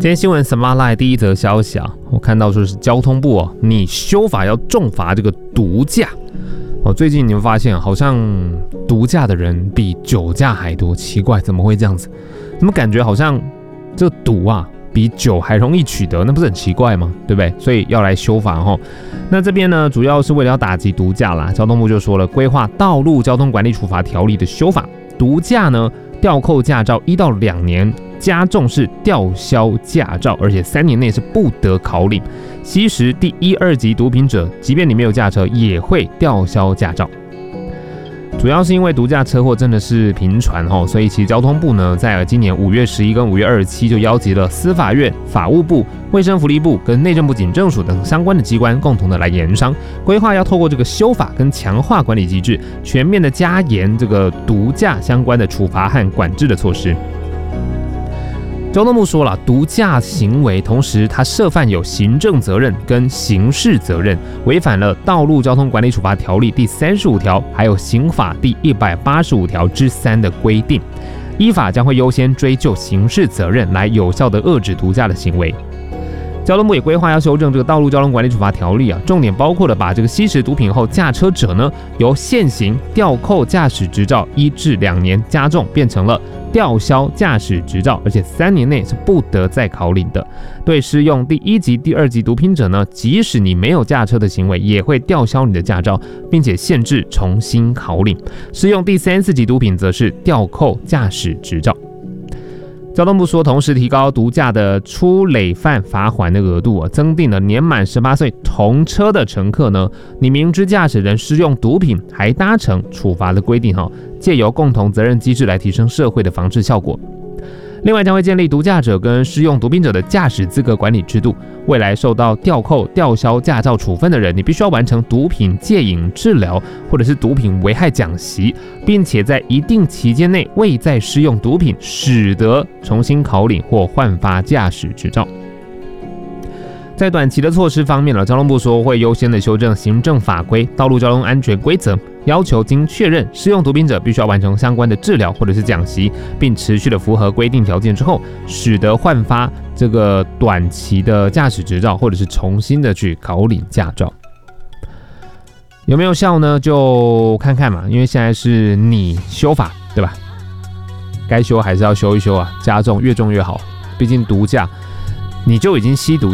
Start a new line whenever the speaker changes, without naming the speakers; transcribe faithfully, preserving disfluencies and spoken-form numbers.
今天新闻 Spotlight 第一则消息啊，我看到说是交通部哦，你修法要重罚这个毒驾哦。最近你会发现，好像毒驾的人比酒驾还多，奇怪，怎么会这样子？怎么感觉好像这个毒啊比酒还容易取得？那不是很奇怪吗？对不对？所以要来修法哈。那这边呢，主要是为了要打击毒驾啦。交通部就说了，规划道路交通管理处罚条例的修法，毒驾呢吊扣驾照一到两年。加重是吊销驾照，而且三年内是不得考领。吸食第一、二级毒品者，即便你没有驾车，也会吊销驾照。主要是因为毒驾车祸真的是频传哦，所以其实交通部呢，在今年五月十一跟五月二十七就邀集了司法院、法务部、卫生福利部跟内政部警政署等相关的机关，共同的来研商，规划要透过这个修法跟强化管理机制，全面的加严这个毒驾相关的处罚和管制的措施。交通部说了，毒驾行为同时它涉犯有行政责任跟刑事责任，违反了道路交通管理处罚条例第三十五条，还有刑法第一百八十五条之三的规定，依法将会优先追究刑事责任，来有效的遏制毒驾的行为。交通部也规划要修正这个道路交通管理处罚条例啊，重点包括了把这个吸食毒品后驾车者呢，由现行吊扣驾驶执照一至两年加重，变成了吊销驾驶执照，而且三年内是不得再考领的。对施用第一级、第二级毒品者呢，即使你没有驾车的行为，也会吊销你的驾照，并且限制重新考领。施用第三、四级毒品则是吊扣驾驶执照。交通部说，同时提高毒驾的初累犯罚锾的额度，增订了年满十八岁同车的乘客呢，你明知驾驶人施用毒品还搭乘处罚的规定，借由共同责任机制来提升社会的防治效果。另外将会建立毒驾者跟施用毒品者的驾驶资格管理制度，未来受到吊扣、吊销驾照处分的人，你必须要完成毒品戒瘾治疗或者是毒品危害讲习，并且在一定期间内未再施用毒品，使得重新考领或换发驾驶执照。在短期的措施方面，交通部说会优先的修正行政法规、道路交通安全规则，要求经确认施用毒品者必须要完成相关的治疗或者是讲习，并持续的符合规定条件之后，使得换发这个短期的驾驶执照，或者是重新的去考领驾照。有没有效呢？就看看嘛，因为现在是你修法，对吧？该修还是要修一修啊，加重越重越好，毕竟毒驾你就已经吸毒。